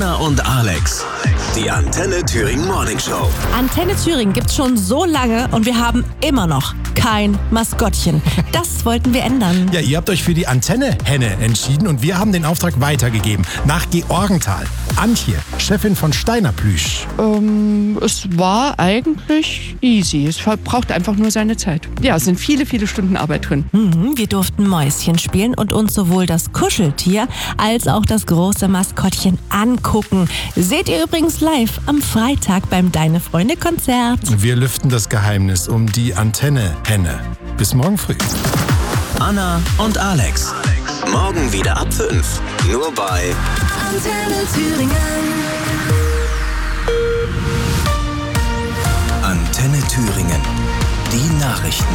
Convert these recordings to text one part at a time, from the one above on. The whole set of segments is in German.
Anna und Alex. Die Antenne Thüringen Morning Show. Antenne Thüringen gibt's schon so lange und wir haben immer noch kein Maskottchen. Das wollten wir ändern. Ja, ihr habt euch für die Antenne-Henne entschieden und wir haben den Auftrag weitergegeben nach Georgenthal. Antje, Chefin von Steiner Plüsch. Es war eigentlich easy. Es braucht einfach nur seine Zeit. Ja, es sind viele, viele Stunden Arbeit drin. Wir durften Mäuschen spielen und uns sowohl das Kuscheltier als auch das große Maskottchen angucken. Seht ihr übrigens live am Freitag beim Deine Freunde Konzert. Wir lüften das Geheimnis um die Antenne-Henne. Bis morgen früh. Anna und Alex. Morgen wieder ab 5. Nur bei Antenne Thüringen. Antenne Thüringen. Die Nachrichten.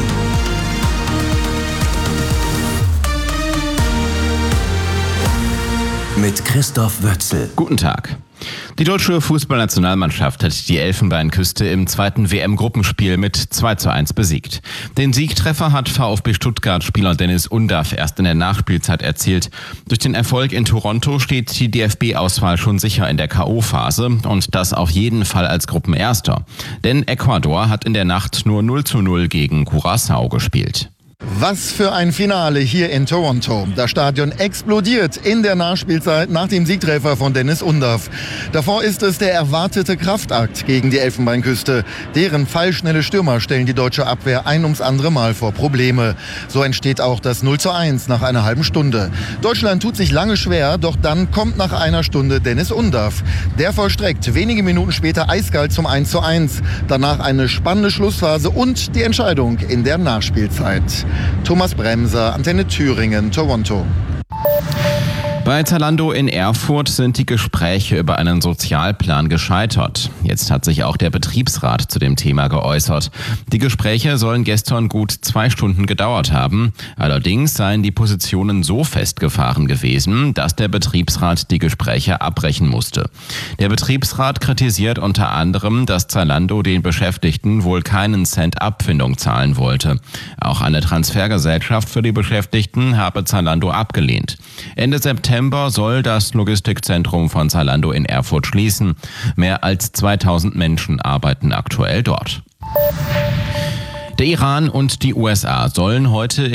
Mit Christoph Wötzel. Guten Tag. Die deutsche Fußballnationalmannschaft hat die Elfenbeinküste im zweiten WM-Gruppenspiel mit 2:1 besiegt. Den Siegtreffer hat VfB Stuttgart-Spieler Dennis Undaff erst in der Nachspielzeit erzielt. Durch den Erfolg in Toronto steht die DFB-Auswahl schon sicher in der K.O.-Phase und das auf jeden Fall als Gruppenerster. Denn Ecuador hat in der Nacht nur 0:0 gegen Curaçao gespielt. Was für ein Finale hier in Toronto. Das Stadion explodiert in der Nachspielzeit nach dem Siegtreffer von Dennis Undaff. Davor ist es der erwartete Kraftakt gegen die Elfenbeinküste. Deren pfeilschnelle Stürmer stellen die deutsche Abwehr ein ums andere Mal vor Probleme. So entsteht auch das 0:1 nach einer halben Stunde. Deutschland tut sich lange schwer, doch dann kommt nach einer Stunde Dennis Undaff. Der vollstreckt wenige Minuten später eiskalt zum 1:1. Danach eine spannende Schlussphase und die Entscheidung in der Nachspielzeit. Thomas Bremser, Antenne Thüringen, Toronto. Bei Zalando in Erfurt sind die Gespräche über einen Sozialplan gescheitert. Jetzt hat sich auch der Betriebsrat zu dem Thema geäußert. Die Gespräche sollen gestern gut 2 Stunden gedauert haben. Allerdings seien die Positionen so festgefahren gewesen, dass der Betriebsrat die Gespräche abbrechen musste. Der Betriebsrat kritisiert unter anderem, dass Zalando den Beschäftigten wohl keinen Cent Abfindung zahlen wollte. Auch eine Transfergesellschaft für die Beschäftigten habe Zalando abgelehnt. Ende September soll das Logistikzentrum von Zalando in Erfurt schließen. Mehr als 2000 Menschen arbeiten aktuell dort. Der Iran und die USA sollen heute